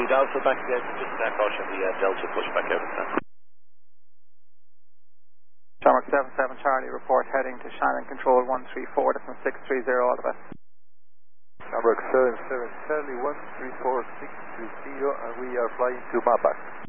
Zulu Delta back again, just caution the Delta push back out. Shamrock 77 Charlie, report heading to Shannon Control 134, that's 630, all the best. Shamrock 77 Charlie 134, 630, and we are flying to Mapak.